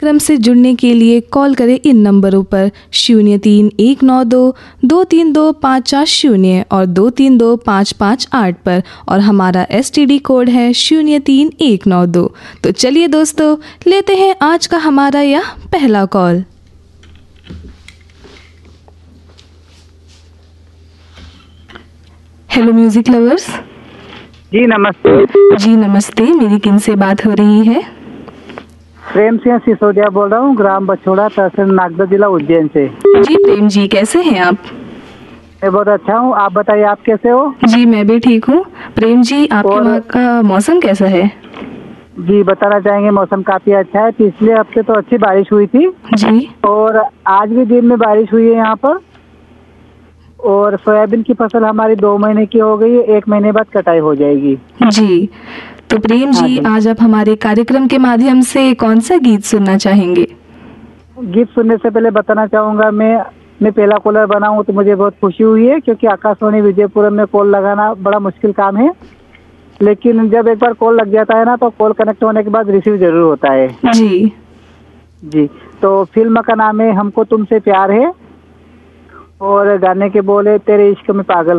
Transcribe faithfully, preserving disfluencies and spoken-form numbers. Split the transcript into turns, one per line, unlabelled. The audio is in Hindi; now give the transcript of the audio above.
कार्यक्रम से जुड़ने के लिए कॉल करें इन नंबरों पर शून्य तीन एक नौ दो दो तीन दो पाँच चार शून्य और दो तीन दो पाँच पाँच आठ पर, और हमारा एस टी डी कोड है शून्य तीन एक नौ दो। तो चलिए दोस्तों, लेते हैं आज का हमारा यह पहला कॉल। Hello music lovers.
जी नमस्ते।
जी नमस्ते, मेरी किन से बात हो रही है?
प्रेम सिंह सिसोदिया बोल रहा हूँ, ग्राम बछोड़ा, तहसील नागदा, जिला उज्जैन से।
जी प्रेम जी, कैसे हैं आप?
मैं बहुत अच्छा हूँ, आप बताइए आप कैसे हो?
जी मैं भी ठीक हूँ। प्रेम जी, आपके वहाँ का मौसम कैसा है?
जी बताना चाहेंगे, मौसम काफी अच्छा है। पिछले हफ्ते तो अच्छी बारिश हुई थी
जी, और
आज भी दिन में बारिश हुई है यहाँ पर। और सोयाबीन की फसल हमारी दो महीने की हो गई है, एक महीने बाद कटाई हो जाएगी।
जी तो प्रेम जी,
हाँ,
आज आप हमारे कार्यक्रम के माध्यम से कौन सा गीत सुनना चाहेंगे?
गीत सुनने से पहले बताना चाहूंगा, मैं मैं पहला कॉलर बना हूँ तो मुझे बहुत खुशी हुई है, क्योंकि आकाशवाणी विजयपुरम में कॉल लगाना बड़ा मुश्किल काम है। लेकिन जब एक बार कॉल लग जाता है ना, तो कॉल कनेक्ट होने के बाद रिसीव जरूर होता है।
जी
जी तो फिल्म का नाम है हमको तुमसे प्यार है, और गाने के बोले तेरे इश्क में पागल